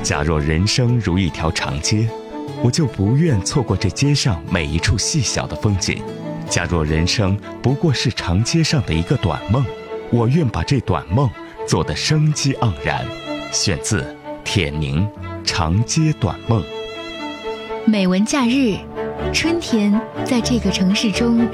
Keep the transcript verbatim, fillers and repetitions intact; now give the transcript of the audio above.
假若人生如一条长街，我就不愿错过这街上每一处细小的风景。假若人生不过是长街上的一个短梦，我愿把这短梦做得生机盎然。选自铁凝《长街短梦》。 美文假日，春天在这个城市中